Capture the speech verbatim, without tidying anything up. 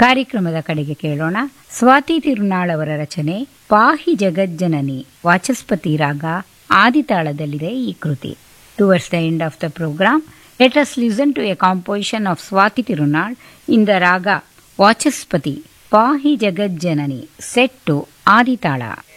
ಕಾರ್ಯಕ್ರಮದ ಕಡೆಗೆ ಕೇಳೋಣ ಸ್ವಾತಿ ತಿರುನಾಳ್ ಅವರ ರಚನೆ ಪಾಹಿ ಜಗಜ್ಜನನಿ ವಾಚಸ್ಪತಿ ರಾಗ ಆದಿತಾಳದಲ್ಲಿದೆ ಈ ಕೃತಿ. Towards the end of the programme, let us listen to a composition of Swati Tirunal in the raga Vachaspati Pahi Jagadjanani set to Aditala.